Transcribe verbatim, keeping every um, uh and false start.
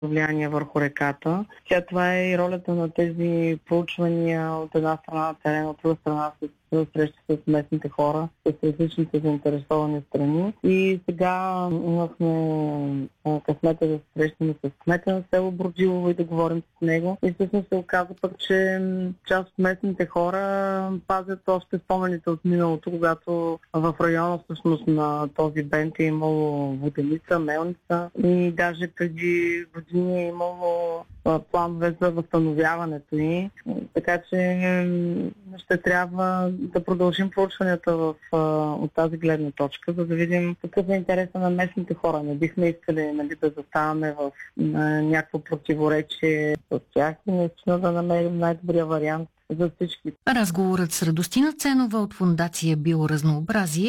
влияние върху реката. Тя това е и ролята на тези проучвания от една страна на терена, от друга страна с срещи с местните хора, с различните заинтересовани страни. И сега имахме късмета да се срещаме с кмета на село Броджилово и да говорим с него. И всъщност се оказа пък, че част от местните хора пазят още спомените от миналото, когато в района всъщност на този бент е имало воденица, мелница и даже преди години е имало планове за възстановяването й. Така че ще трябва да продължим проучванията в, от тази гледна точка, за да видим какъв е интереса на местните хора. Не бихме искали, нали, да заставаме в някакво противоречие с тях и наистина да намерим най-добрия вариант за всички. Разговорът с Радостина Ценова от Фондация Биоразнообразие